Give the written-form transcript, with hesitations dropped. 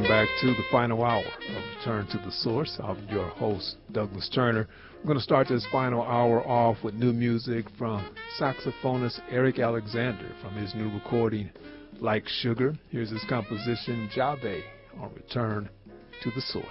back to the final hour of Return to the Source. I'm your host, Douglas Turner. I'm going to start this final hour off with new music from saxophonist Eric Alexander from his new recording, Like Sugar. Here's his composition, Jabe, on Return to the Source.